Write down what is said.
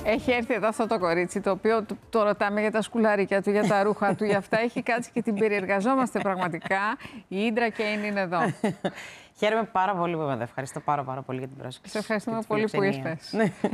Έχει έρθει εδώ αυτό το κορίτσι, το οποίο το ρωτάμε για τα σκουλαρίκια του, για τα ρούχα του, για αυτά. Έχει κάτσει και την περιεργαζόμαστε πραγματικά. Η Ίντρα Κέιν είναι εδώ. Χαίρομαι πάρα πολύ που είμαι εδώ. Ευχαριστώ πάρα πολύ για την πρόσκληση. Σε ευχαριστούμε πολύ που ήρθες.